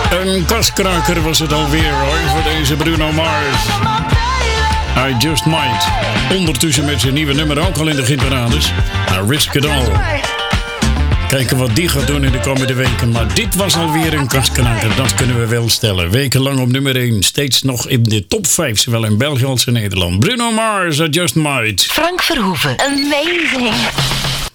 Een kaskraker was het alweer hoor, voor deze Bruno Mars. I Just Might. Ondertussen met zijn nieuwe nummer ook al in de hitparades. I Risk It All. Kijken wat die gaat doen in de komende weken. Maar dit was alweer een kaskraker, dat kunnen we wel stellen. Wekenlang op nummer 1. Steeds nog in de top 5, zowel in België als in Nederland. Bruno Mars, I Just Might. Frank Verhoeven, amazing.